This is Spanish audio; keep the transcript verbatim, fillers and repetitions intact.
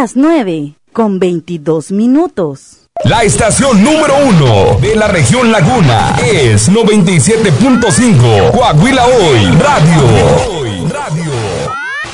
las nueve con veintidós minutos. La estación número uno de la región Laguna es noventa y siete punto cinco Coahuila Hoy Radio.